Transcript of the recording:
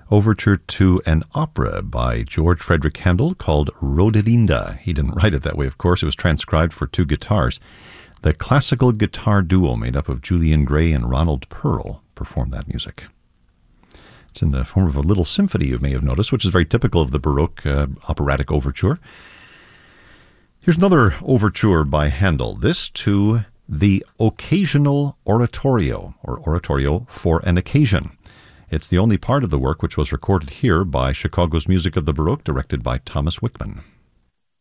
overture to an opera by George Frederick Handel called Rodelinda. He didn't write it that way, of course. It was transcribed for two guitars. The classical guitar duo made up of Julian Gray and Ronald Pearl performed that music. It's in the form of a little symphony, you may have noticed, which is very typical of the Baroque operatic overture. Here's another overture by Handel, this to the Occasional Oratorio, or Oratorio for an Occasion. It's the only part of the work which was recorded here by Chicago's Music of the Baroque, directed by Thomas Wickman.